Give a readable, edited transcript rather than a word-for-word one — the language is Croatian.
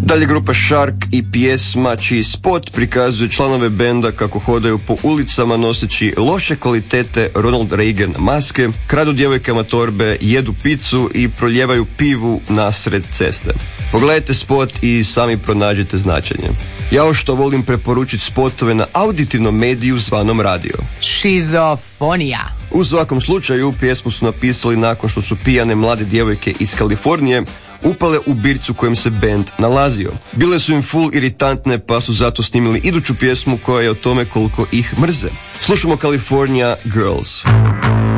Dalje grupa Shark i pjesma čiji spot prikazuje članove benda kako hodaju po ulicama noseći loše kvalitete Ronald Reagan maske, kradu djevojkama torbe, jedu picu i proljevaju pivu nasred ceste. Pogledajte spot i sami pronađite značenje. Ja što volim preporučiti spotove na auditivnom mediju zvanom radio. Šizofonija. U svakom slučaju pjesmu su napisali nakon što su pijane mlade djevojke iz Kalifornije upale u bircu kojem se band nalazio. Bile su im full iritantne pa su zato snimili iduću pjesmu koja je o tome koliko ih mrze. Slušamo California Girls.